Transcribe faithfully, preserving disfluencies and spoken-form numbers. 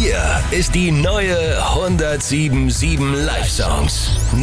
Hier ist die neue hundertsieben Komma sieben Live Songs.